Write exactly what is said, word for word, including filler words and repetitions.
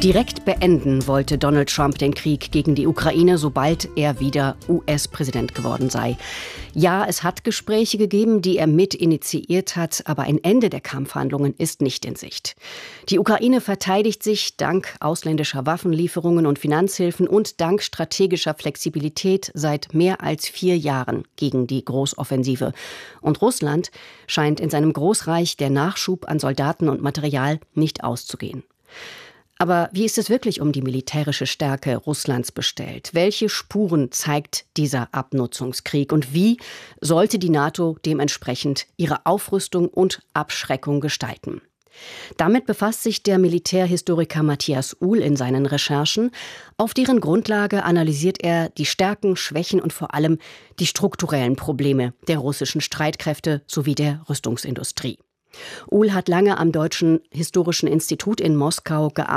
Direkt beenden wollte Donald Trump den Krieg gegen die Ukraine, sobald er wieder U S-Präsident geworden sei. Ja, es hat Gespräche gegeben, die er mit initiiert hat, aber ein Ende der Kampfhandlungen ist nicht in Sicht. Die Ukraine verteidigt sich dank ausländischer Waffenlieferungen und Finanzhilfen und dank strategischer Flexibilität seit mehr als vier Jahren gegen die Großoffensive. Und Russland scheint in seinem Großreich der Nachschub an Soldaten und Material nicht auszugehen. Aber wie ist es wirklich um die militärische Stärke Russlands bestellt? Welche Spuren zeigt dieser Abnutzungskrieg? Und wie sollte die NATO dementsprechend ihre Aufrüstung und Abschreckung gestalten? Damit befasst sich der Militärhistoriker Matthias Uhl in seinen Recherchen. Auf deren Grundlage analysiert er die Stärken, Schwächen und vor allem die strukturellen Probleme der russischen Streitkräfte sowie der Rüstungsindustrie. Uhl hat lange am Deutschen Historischen Institut in Moskau gearbeitet.